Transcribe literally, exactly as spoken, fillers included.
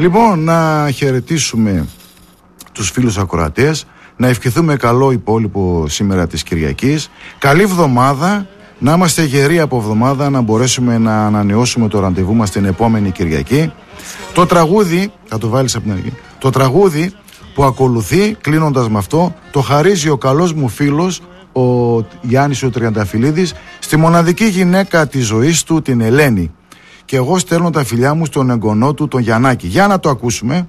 Λοιπόν, να χαιρετήσουμε τους φίλους ακροατές, να ευχηθούμε καλό υπόλοιπο σήμερα της Κυριακής. Καλή εβδομάδα, να είμαστε γεροί από εβδομάδα, να μπορέσουμε να ανανεώσουμε το ραντεβού μας την επόμενη Κυριακή. Το τραγούδι, θα το βάλεις από την αρχή, το τραγούδι που ακολουθεί, κλείνοντας με αυτό, το χαρίζει ο καλός μου φίλος, ο Γιάννης ο Τριανταφυλλίδης, στη μοναδική γυναίκα της ζωής του, την Ελένη. Και εγώ στέλνω τα φιλιά μου στον εγγονό του, τον Γιαννάκη. Για να το ακούσουμε.